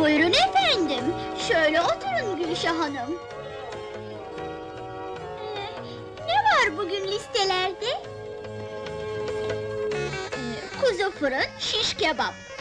Buyurun efendim, şöyle oturun Gülşah Hanım. Ne var bugün listelerde? Kuzu fırın, şiş kebap.